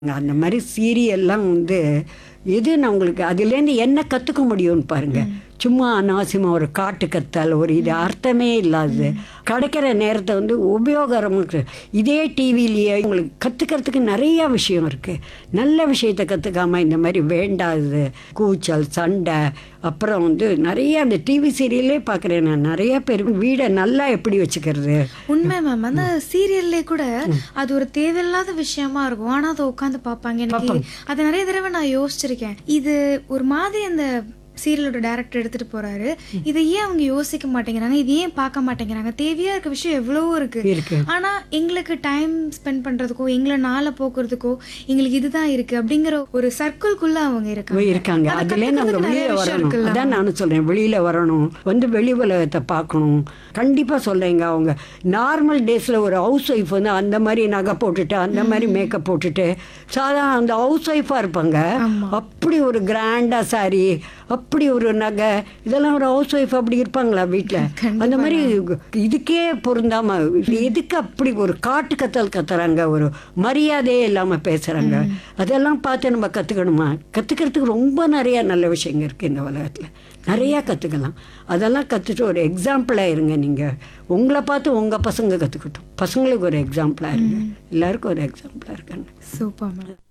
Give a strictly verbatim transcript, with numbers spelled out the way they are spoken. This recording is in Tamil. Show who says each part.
Speaker 1: அந்த மாதிரி சீரியல்லாம் வந்து எது நான் உங்களுக்கு அதுலேருந்து என்ன கற்றுக்க முடியும்னு பாருங்கள். சும்மா அனாவசியமாக ஒரு காட்டு கத்தல் ஒரு இது அர்த்தமே இல்லாது கிடைக்கிற நேரத்தை வந்து உபயோகரமாக இதே டிவிலேயே உங்களுக்கு கற்றுக்கிறதுக்கு நிறையா விஷயம் இருக்குது. நல்ல விஷயத்தை கற்றுக்காமல் இந்த மாதிரி வேண்டாது கூச்சல் சண்டை அப்புறம் வந்து நிறைய அந்த டிவி சீரியல்லே பார்க்குறேன் நான். நிறைய பேர் வீடை நல்லா எப்படி வச்சுக்கிறது.
Speaker 2: உண்மை மேம், அந்த சீரியல்லே கூட அது ஒரு தேவையில்லாத விஷயமா இருக்கும், ஆனால் அதை உட்காந்து பார்ப்பாங்க. எனக்கு அதை நிறைய தடவை நான் யோசிச்சிருக்கேன். இது ஒரு மாதிரி அந்த சீரியலோட டைரக்டர் எடுத்துட்டு போறாரு, இதை ஏன் அவங்க யோசிக்க மாட்டேங்கிறாங்க, இது ஏன் பார்க்க மாட்டேங்கிறாங்க, தேவையா இருக்க விஷயம் எவ்வளவோ இருக்கு, ஆனா எங்களுக்கு டைம் ஸ்பெண்ட் பண்றதுக்கோ எங்களை நாளை போக்குறதுக்கோ எங்களுக்கு இதுதான் இருக்கு அப்படிங்கிற ஒரு சர்க்கிள்குள்ள அவங்க இருக்காங்க
Speaker 1: இருக்காங்க அதுல நம்ம வெளியில வரணும். அதான் நானும் சொல்றேன், வெளியில வரணும், வந்து வெளி உலகத்தை பார்க்கணும். கண்டிப்பா சொல்றேங்க. அவங்க நார்மல் டேஸ்ல ஒரு ஹவுஸ் ஒய்ஃப் வந்து அந்த மாதிரி நகை போட்டுட்டு அந்த மாதிரி மேக்கப் போட்டுட்டு சாதாரண அந்த ஹவுஸ் ஒய்ஃபா இருப்பாங்க. அப்படி ஒரு கிராண்டா சாரி அப்படி ஒரு நகை இதெல்லாம் ஒரு ஹவுஸ் ஒய்ஃப் அப்படி இருப்பாங்களா வீட்டில்? அந்த மாதிரி இதுக்கே பொருந்தாம எதுக்கு அப்படி ஒரு காட்டு கத்தல் கத்துறாங்க, ஒரு மரியாதையே இல்லாமல் பேசுகிறாங்க. அதெல்லாம் பார்த்து நம்ம கற்றுக்கணுமா? கற்றுக்கிறதுக்கு ரொம்ப நிறையா நல்ல விஷயங்கள் இருக்குது இந்த உலகத்தில், நிறையா கற்றுக்கலாம். அதெல்லாம் கற்றுட்டு ஒரு எக்ஸாம்பிளாக இருங்க. நீங்கள் உங்களை பார்த்து உங்கள் பசங்க கற்றுக்கட்டும், பசங்களுக்கு ஒரு எக்ஸாம்பிளாக இருங்க, எல்லாருக்கும் ஒரு எக்ஸாம்பிளாக இருக்காங்க.
Speaker 2: Super ma'am.